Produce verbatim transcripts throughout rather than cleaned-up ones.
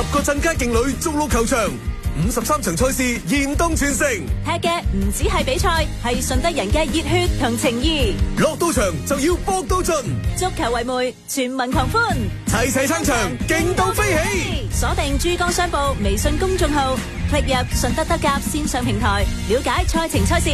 個鎮街勁旅逐鹿球場，五十三場賽事現東全城。 踢嘅唔止係比賽，係順德人嘅熱血同情義。 落到場就要搏到盡， 足球為媒，全民狂歡， 齊齊撐場，勁到飛起。 鎖定珠江商報微信公眾號，click入順德德甲線上平台，了解賽程賽事。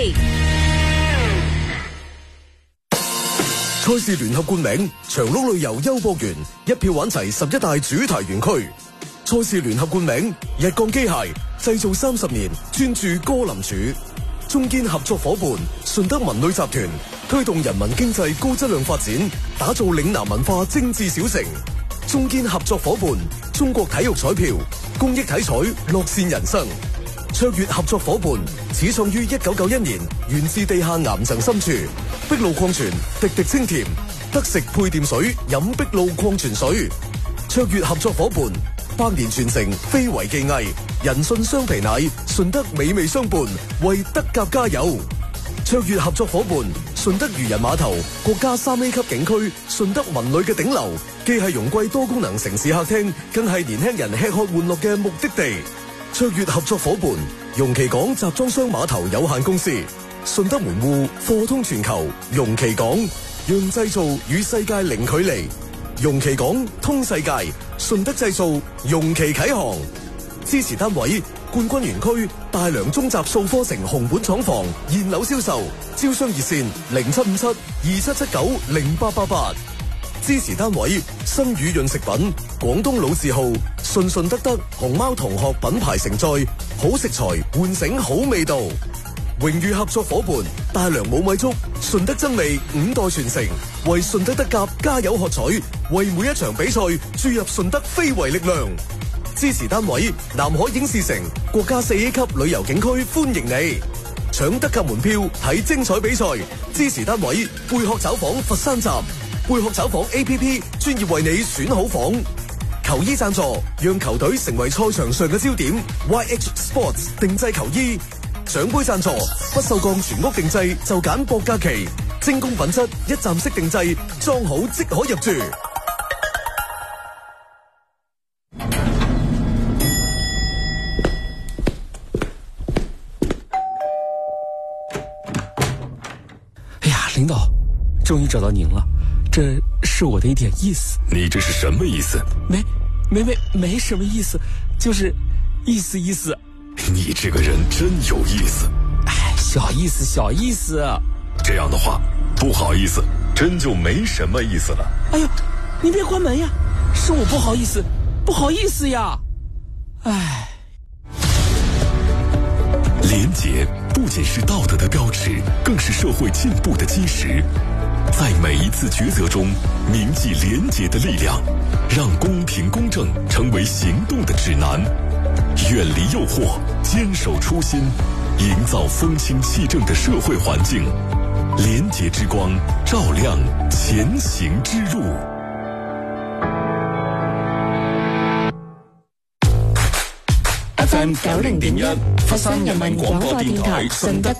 賽事聯合冠名長鹿旅遊優博園，一票玩齊十一大主題園區。賽事聯合冠名日鋼機械，製造三十年，專注歌林柱。中堅合作伙伴順德文旅集團，推動人民經濟高質量發展，打造嶺南文化精緻小城。中堅合作伙伴中國體育彩票，公益體彩，樂善人生。卓越合作伙伴始創於一九九一年，源自地下岩層深處。碧露礦泉，滴滴清甜，得食配電水，飲碧露礦泉水。卓越合作伙伴百年傳承，非遺技藝，人信雙皮奶，順德美味相伴，為德甲加油。卓越合作伙伴順德漁人碼頭，國家三 A 級景區，順德文旅嘅頂流，既係容桂多功能城市客廳，更係年輕人吃喝玩樂嘅目的地。卓越合作伙伴容其港集裝箱碼頭有限公司，順德門戶，貨通全球。容其港，讓製造與世界零距離。容其港通世界，順德製造，容其啟航。支持單位冠軍園區大良中集數科城紅本廠房現樓銷售，招商熱線零七五七二七七九零八八八。支持單位新宇潤食品廣東老字號順順德德熊貓同學品牌承載，好食材喚醒好味道。榮譽合作伙伴大良冇米粥，順德真味五代傳承，為順德德甲加油喝彩，為每一場比賽注入順德非遺力量。支持單位南海影視城國家四 A 級旅遊景區歡迎你，搶德甲門票睇精彩比賽。支持單位貝殼找房佛山站，貝殼找房 A P P 專業為你選好房。球衣贊助讓球隊成為賽場上嘅焦點 ，Y H Sports 定製球衣。獎杯贊助不鏽鋼全屋定製就揀博嘉祺，精工品質一站式定製，裝好即可入住。 哎呀，領導，終於找到您了，這是我的一點意思。 你這是什麼意思？ 沒沒沒沒什麼意思，就是意思意思。 你這個人真有意思。 哎，小意思小意思。 這樣的話不好意思，真就沒什麼意思了。 哎呦，你別關門呀，是我不好意思，不好意思呀。哎， 廉潔不僅是道德的標尺，更是社會進步的基石。在每一次抉擇中銘記廉潔的力量，讓公平公正成為行動的指南。遠離誘惑，堅守初心，營造風清氣正的社會環境。廉潔之光照亮前行之路。 F M 九零點一，佛山人民廣播電台順德。